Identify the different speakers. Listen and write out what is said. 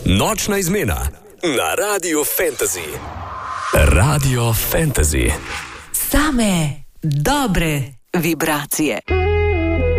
Speaker 1: Nočna izmena na Radio Fantasy. Radio Fantasy.
Speaker 2: Same dobre vibracije.